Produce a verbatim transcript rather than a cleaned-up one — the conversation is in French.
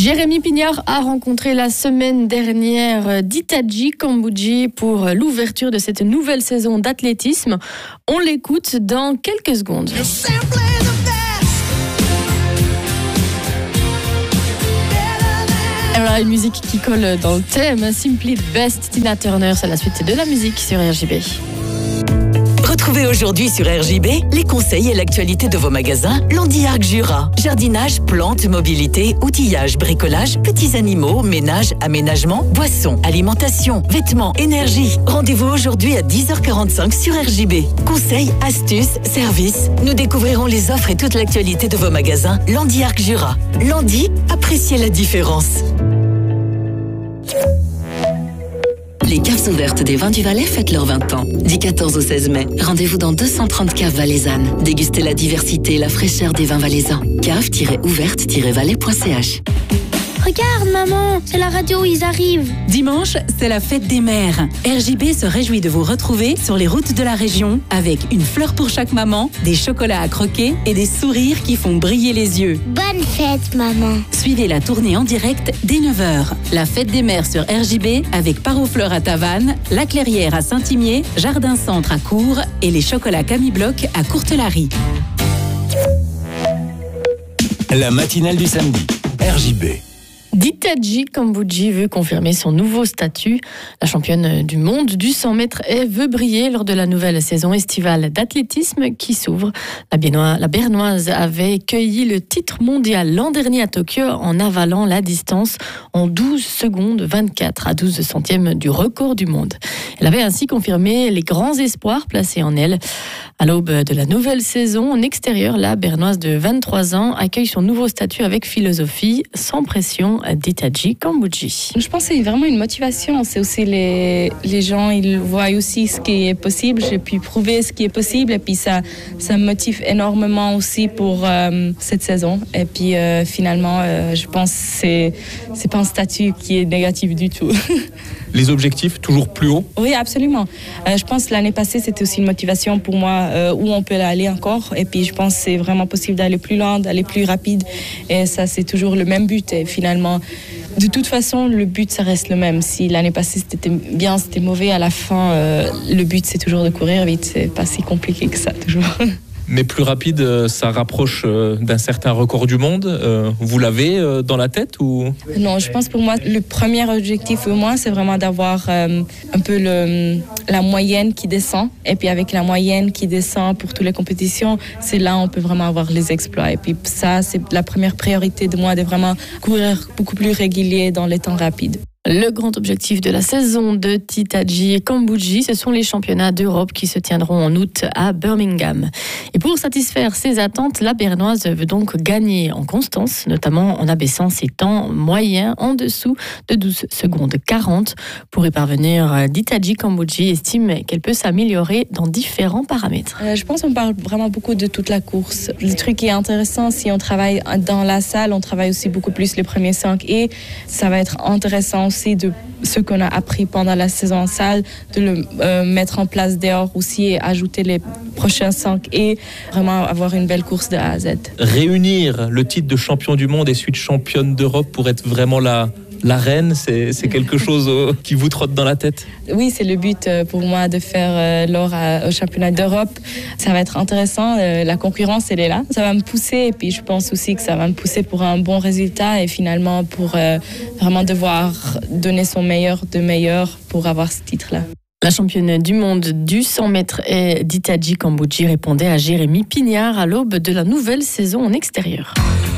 Jérémy Pignard a rencontré la semaine dernière Ditadji Kambodji pour l'ouverture de cette nouvelle saison d'athlétisme. On l'écoute dans quelques secondes. Et voilà, une musique qui colle dans le thème. Simply the Best, Tina Turner, c'est la suite de la musique sur R J B. Retrouvez aujourd'hui sur R J B les conseils et l'actualité de vos magasins Landy Arc Jura. Jardinage, plantes, mobilité, outillage, bricolage, petits animaux, ménage, aménagement, boissons, alimentation, vêtements, énergie. Rendez-vous aujourd'hui à dix heures quarante-cinq sur R J B. Conseils, astuces, services. Nous découvrirons les offres et toute l'actualité de vos magasins Landy Arc Jura. Landy, appréciez la différence. Les caves ouvertes des Vins du Valais fêtent leurs vingt ans. Du quatorze au seize mai, rendez-vous dans deux cent trente caves valaisannes. Dégustez la diversité et la fraîcheur des vins valaisans. cave-ouverte-valais point c h. Regarde maman, c'est la radio, ils arrivent. Dimanche, c'est la fête des mères. R J B se réjouit de vous retrouver sur les routes de la région avec une fleur pour chaque maman, des chocolats à croquer et des sourires qui font briller les yeux. Bonne fête maman. Suivez la tournée en direct dès neuf heures. La fête des mères sur R J B avec Parofleur à Tavannes, La Clairière à Saint-Imier, Jardin Centre à Cours et les chocolats Camille Bloch à Courtelary. La matinale du samedi, R J B. Ditadji Kambodji veut confirmer son nouveau statut. La championne du monde du cent mètres et veut briller lors de la nouvelle saison estivale d'athlétisme qui s'ouvre. La, Bénois, la Bernoise avait cueilli le titre mondial l'an dernier à Tokyo en avalant la distance en douze secondes vingt-quatre à douze centièmes du record du monde. Elle avait ainsi confirmé les grands espoirs placés en elle. À l'aube de la nouvelle saison, en extérieur, la Bernoise de vingt-trois ans accueille son nouveau statut avec philosophie, sans pression. Ditadji Kambodji. Je pense que c'est vraiment une motivation. C'est aussi les, les gens, ils voient aussi ce qui est possible. J'ai pu prouver ce qui est possible et puis ça, ça me motive énormément aussi pour euh, cette saison. Et puis euh, finalement, euh, je pense que c'est, c'est pas un statut qui est négatif du tout. Les objectifs toujours plus haut? Oui, absolument. Euh, je pense que l'année passée, c'était aussi une motivation pour moi euh, où on peut aller encore. Et puis je pense que c'est vraiment possible d'aller plus loin, d'aller plus rapide. Et ça, c'est toujours le même but. Et finalement, de toute façon, le but, ça reste le même. Si l'année passée, c'était bien, c'était mauvais, à la fin, euh, le but, c'est toujours de courir vite. C'est pas si compliqué que ça, toujours. Mais plus rapide, ça rapproche d'un certain record du monde. Vous l'avez dans la tête ou... Non, je pense pour moi, le premier objectif au moins, c'est vraiment d'avoir euh, un peu le, la moyenne qui descend. Et puis avec la moyenne qui descend pour toutes les compétitions, c'est là où on peut vraiment avoir les exploits. Et puis ça, c'est la première priorité de moi, de vraiment courir beaucoup plus régulier dans les temps rapides. Le grand objectif de la saison de Ditadji Kambodji, ce sont les championnats d'Europe qui se tiendront en août à Birmingham. Et pour satisfaire ses attentes, la Bernoise veut donc gagner en constance, notamment en abaissant ses temps moyens en dessous de douze secondes quarante. Pour y parvenir, Ditadji Kambodji estime qu'elle peut s'améliorer dans différents paramètres. Euh, je pense qu'on parle vraiment beaucoup de toute la course. Le truc qui est intéressant, si on travaille dans la salle, on travaille aussi beaucoup plus les premiers cinq et ça va être intéressant aussi de ce qu'on a appris pendant la saison en salle, de le euh, mettre en place dehors aussi et ajouter les prochains cinq et vraiment avoir une belle course de A à Z. Réunir le titre de champion du monde et celui de championne d'Europe pour être vraiment la, la reine, c'est, c'est quelque chose euh, qui vous trotte dans la tête? Oui, c'est le but euh, pour moi de faire euh, l'or à, au championnat d'Europe. Ça va être intéressant, euh, la concurrence elle est là. Ça va me pousser et puis je pense aussi que ça va me pousser pour un bon résultat et finalement pour euh, vraiment devoir donner son meilleur de meilleur pour avoir ce titre-là. La championne du monde du cent mètres est Ditadji Kambodji répondait à Jérémy Pignard à l'aube de la nouvelle saison en extérieur.